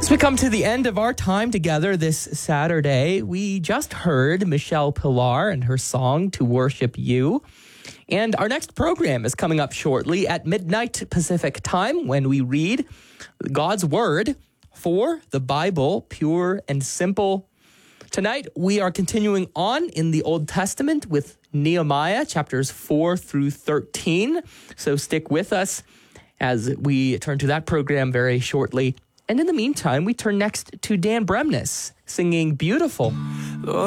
As we come to the end of our time together this Saturday, we just heard Michelle Pilar and her song, To Worship You. And our next program is coming up shortly at midnight Pacific time when we read God's Word for the Bible, pure and simple. Tonight, we are continuing on in the Old Testament with Nehemiah, chapters 4 through 13. So stick with us as we turn to that program very shortly. And in the meantime, we turn next to Dan Bremnes singing Beautiful.